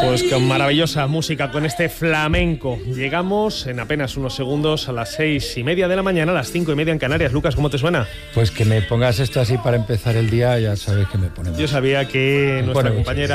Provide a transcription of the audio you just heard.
Pues con maravillosa música, con este flamenco. Llegamos en apenas unos segundos a las 6:30 de la mañana, a las 5:30 en Canarias. Lucas, ¿cómo te suena? Pues que me pongas esto así para empezar el día, ya sabes que me pone. Yo sabía que nuestra compañera